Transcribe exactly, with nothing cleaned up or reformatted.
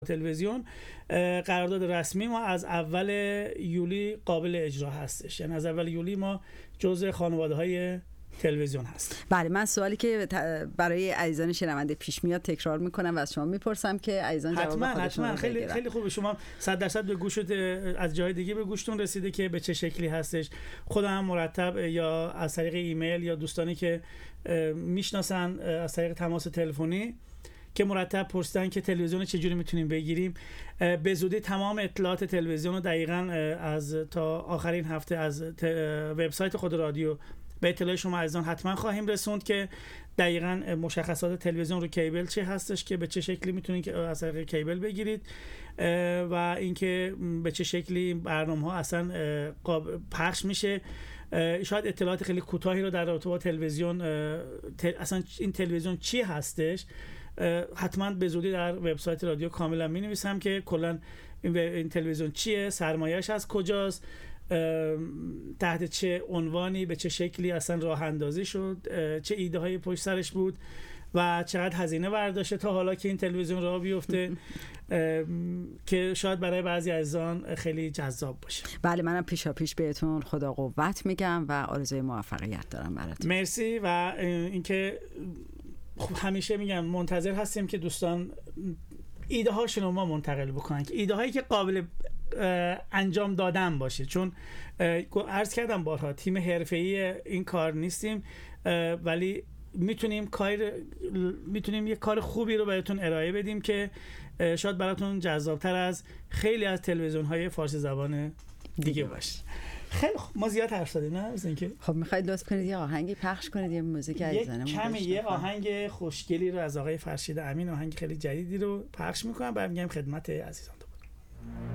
تلویزیون قرارداد رسمی ما از اول یولی قابل اجرا هستش، یعنی از اول یولی ما جزء خانواده‌های تلویزیون هست. بله، من سوالی که برای عزیزان شنونده پیش میاد تکرار میکنم و از شما میپرسم که عزیزان جواب حتما خودشون حتما خیلی خیلی خوبه. شما صد درصد به گوشت از جای دیگه به گوشتون رسیده که به چه شکلی هستش. خودم هم مرتب یا از طریق ایمیل یا دوستانی که میشناسن از طریق تماس تلفنی که مرتب پرسیدن که تلویزیون چجوری میتونیم بگیریم، به زودی تمام اطلاعات تلویزیون رو دقیقاً از تا آخرین هفته از وبسایت خود رادیو به اطلاع شما عزیزان حتما خواهیم رسوند که دقیقاً مشخصات تلویزیون رو کیبل چه هستش که به چه شکلی میتونید که از طریق کیبل بگیرید و اینکه به چه شکلی برنامه‌ها اصلا پخش میشه. شاید اطلاعات خیلی کوتاهی رو در رابطه با تلویزیون، اصلا این تلویزیون چی هستش، حتما به زودی در وبسایت رادیو کاملا می‌نویسم که کلا این تلویزیون چیه، سرمایه‌اش از کجاست، تحت چه عنوانی به چه شکلی اصلا راه اندازی شد، چه ایده های پشت سرش بود و چقدر هزینه برداشته تا حالا که این تلویزیون راه بیفته که شاید برای بعضی عزیزان خیلی جذاب باشه. بله، منم پیشا پیش بهتون خدا قوت میگم و آرزوی موفقیت دارم براتون. مرسی. و اینکه همیشه میگم منتظر هستیم که دوستان ایده هاشون رو ما منتقل بکنن، که ایده هایی که قابل انجام دادن باشه، چون عرض کردم بارها تیم حرفه‌ای این کار نیستیم، ولی میتونیم کار میتونیم یه کار خوبی رو بهتون ارائه بدیم که شاید براتون جذابتر از خیلی از تلویزیون های فارسی زبان دیگه باشه. خیلی خب، ما زیاد حرف زدیم نه؟ از اینکه خب میخواید لطف کنید یه آهنگی پخش کنید، یه موزیک عزیزانمون کمی یه آهنگ خوشگلی رو از آقای فرشید امین، آهنگ خیلی جدیدی رو پخش میکنم، بعد میگم خدمت عزیزان.